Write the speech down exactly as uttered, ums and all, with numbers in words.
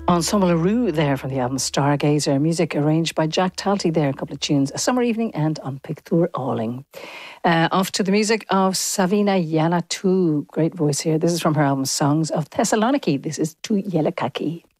Ensemble Rue there from the album Stargazer. Music arranged by Jack Talty there. A couple of tunes, A Summer Evening and On Picture Alling. Uh, off to the music of Savina Yana Tu. Great voice here. This is from her album Songs of Thessaloniki. This is Tu Yelekaki.